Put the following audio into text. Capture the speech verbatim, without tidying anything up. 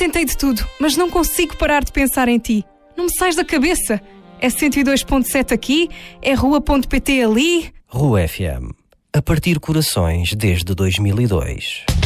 tentei de tudo, mas não consigo parar de pensar em ti. Não me sais da cabeça. É cento e dois ponto sete aqui, é rua ponto pt ali. Rua F M. A partir corações desde dois mil e dois.